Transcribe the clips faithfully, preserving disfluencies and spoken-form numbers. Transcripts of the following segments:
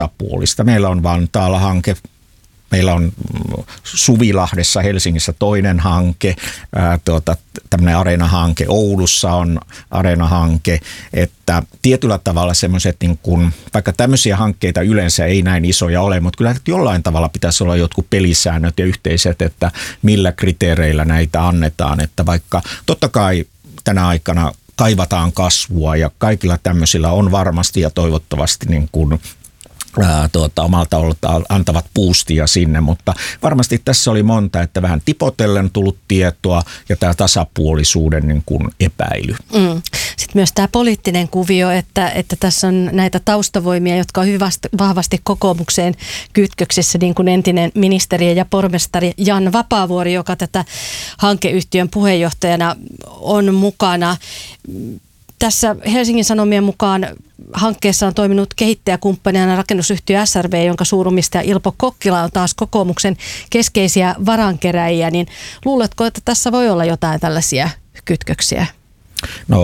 tasapuolista. Meillä on Vantaalla hanke. Meillä on Suvilahdessa Helsingissä toinen hanke, ää, tuota, tämmöinen Areena-hanke, Oulussa on Areena-hanke, että tietyllä tavalla semmoiset, niin kun, vaikka tämmöisiä hankkeita yleensä ei näin isoja ole, mutta kyllä jollain tavalla pitäisi olla jotkut pelisäännöt ja yhteiset, että millä kriteereillä näitä annetaan, että vaikka totta kai tänä aikana kaivataan kasvua ja kaikilla tämmöisillä on varmasti ja toivottavasti niin kuin Ää, tuota, omalta oltaan antavat boostia sinne, mutta varmasti tässä oli monta, että vähän tipotellen tullut tietoa ja tämä tasapuolisuuden niin kuin epäily. Mm. Sitten myös tämä poliittinen kuvio, että, että tässä on näitä taustavoimia, jotka on hyvin vahvasti kokoomukseen kytköksissä, niin kuin entinen ministeri ja pormestari Jan Vapaavuori, joka tätä hankeyhtiön puheenjohtajana on mukana. Tässä Helsingin Sanomien mukaan hankkeessa on toiminut kehittäjäkumppanina rakennusyhtiö S R V, jonka suuromistaja Ilpo Kokkila on taas kokoomuksen keskeisiä varankeräjiä. Niin luuletko, että tässä voi olla jotain tällaisia kytköksiä? No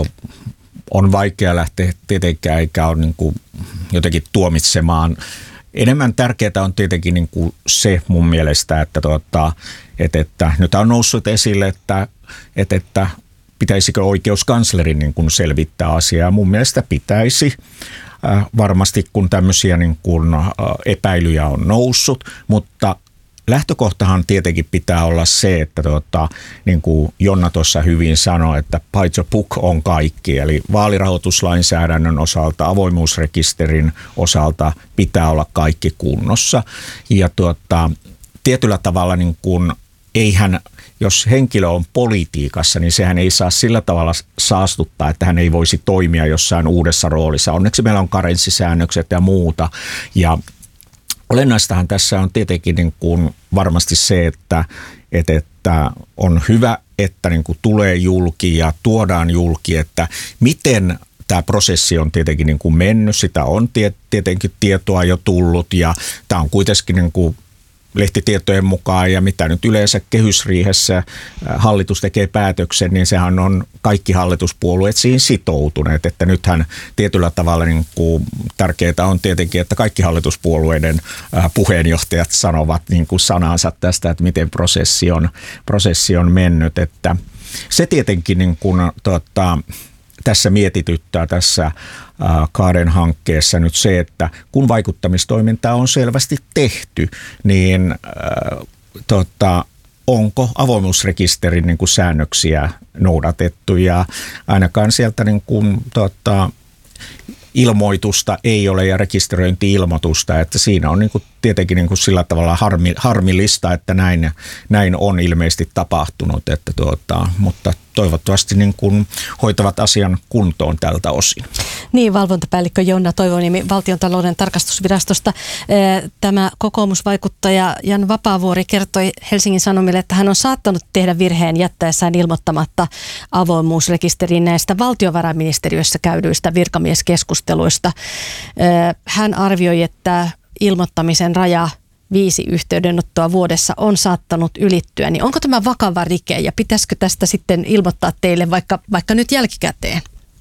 on vaikea lähteä tietenkään, eikä ole niin kuin jotenkin tuomitsemaan. Enemmän tärkeää on tietenkin niin kuin se mun mielestä, että, tuota, että, että nyt on noussut esille, että, että, että pitäisikö oikeuskanslerin niin kuin selvittää asiaa? Mun mielestä pitäisi. Äh, varmasti kun tämmöisiä niin kuin, äh, epäilyjä on noussut, mutta lähtökohtahan tietenkin pitää olla se, että tuota, niin kuin Jonna tuossa hyvin sanoi, että by the book on kaikki. Eli vaalirahoituslainsäädännön osalta, avoimuusrekisterin osalta pitää olla kaikki kunnossa. Ja tuota, tietyllä tavalla niin kuin eihän, jos henkilö on politiikassa, niin sehän ei saa sillä tavalla saastuttaa, että hän ei voisi toimia jossain uudessa roolissa. Onneksi meillä on karenssisäännökset ja muuta. Ja olennaistahan tässä on tietenkin niin kuin varmasti se, että, että, että on hyvä, että niin kuin tulee julki ja tuodaan julki, että miten tämä prosessi on tietenkin niin kuin mennyt. Sitä on tietenkin tietoa jo tullut ja tämä on kuitenkin niin kuin lehtitietojen mukaan ja mitä nyt yleensä kehysriihessä hallitus tekee päätöksen, niin sehän on kaikki hallituspuolueet siihen sitoutuneet, että nythän tietyllä tavalla niin kuin tärkeää on tietenkin, että kaikki hallituspuolueiden puheenjohtajat sanovat niin kuin sanansa tästä, että miten prosessi on, prosessi on mennyt, että se tietenkin niin kuin, tota, tässä mietityttää tässä Kaaren hankkeessa nyt se, että kun vaikuttamistoimintaa on selvästi tehty, niin äh, tota, onko avoimuusrekisterin niin kuin säännöksiä noudatettu ja ainakaan sieltä niin kuin, tota, ilmoitusta ei ole ja rekisteröinti-ilmoitusta, että siinä on niin kuin tietenkin niin kuin sillä tavalla harmi, harmillista, että näin, näin on ilmeisesti tapahtunut, että tuota, mutta toivottavasti niin kuin hoitavat asian kuntoon tältä osin. Niin, valvontapäällikkö Jonna Toivoniemi Valtiontalouden tarkastusvirastosta. Tämä kokoomusvaikuttaja Jan Vapaavuori kertoi Helsingin Sanomille, että hän on saattanut tehdä virheen jättäessään ilmoittamatta avoimuusrekisteriin näistä valtiovarainministeriössä käydyistä virkamieskeskusteluista. Hän arvioi, että ilmoittamisen raja viisi yhteydenottoa vuodessa on saattanut ylittyä, niin onko tämä vakava rike ja pitäisikö tästä sitten ilmoittaa teille vaikka, vaikka nyt jälkikäteen?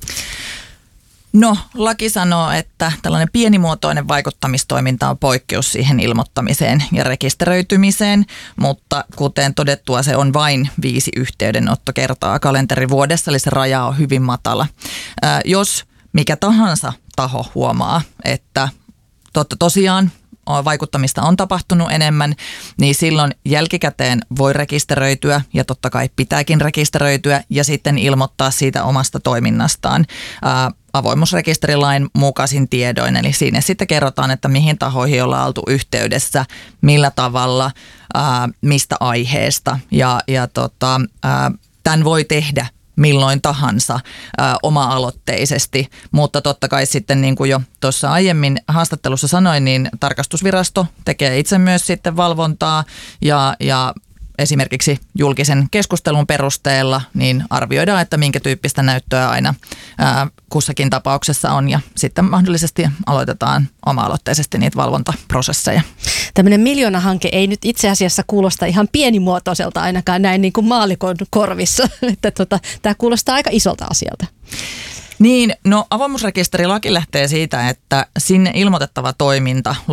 No, laki sanoo, että tällainen pienimuotoinen vaikuttamistoiminta on poikkeus siihen ilmoittamiseen ja rekisteröitymiseen, mutta kuten todettua, se on vain viisi yhteydenottokertaa kalenterivuodessa, eli se raja on hyvin matala. Ää, jos mikä tahansa taho huomaa, että totta tosiaan vaikuttamista on tapahtunut enemmän, niin silloin jälkikäteen voi rekisteröityä ja totta kai pitääkin rekisteröityä ja sitten ilmoittaa siitä omasta toiminnastaan ää, avoimuusrekisterilain mukaisin tiedoin. Eli siinä sitten kerrotaan, että mihin tahoihin ollaan oltu yhteydessä, millä tavalla, ää, mistä aiheesta ja, ja tota, ää, tämän voi tehdä milloin tahansa ää, oma-aloitteisesti, mutta totta kai sitten niin kuin jo tuossa aiemmin haastattelussa sanoin, niin tarkastusvirasto tekee itse myös sitten valvontaa ja, ja esimerkiksi julkisen keskustelun perusteella niin arvioidaan, että minkä tyyppistä näyttöä aina ää, kussakin tapauksessa on ja sitten mahdollisesti aloitetaan oma-aloitteisesti niitä valvontaprosesseja. Tämmöinen miljoonahanke ei nyt itse asiassa kuulosta ihan pienimuotoiselta ainakaan näin niin kuin maallikon korvissa, että tota, tämä kuulostaa aika isolta asialta. Niin, no avoimuusrekisterilaki lähtee siitä, että sinne ilmoitettava toiminta